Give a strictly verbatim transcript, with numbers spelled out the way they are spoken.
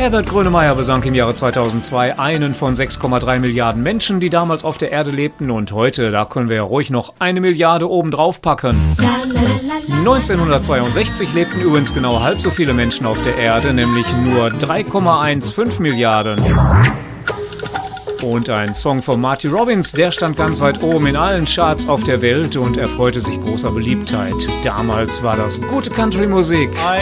Herbert Grönemeyer besang im Jahre zweitausendzwei einen von sechs Komma drei Milliarden Menschen, die damals auf der Erde lebten. Und heute, da können wir ja ruhig noch eine Milliarde obendrauf packen. neunzehnhundertzweiundsechzig lebten übrigens genau halb so viele Menschen auf der Erde, nämlich nur drei Komma fünfzehn Milliarden. Und ein Song von Marty Robbins, der stand ganz weit oben in allen Charts auf der Welt und erfreute sich großer Beliebtheit. Damals war das gute Country-Musik.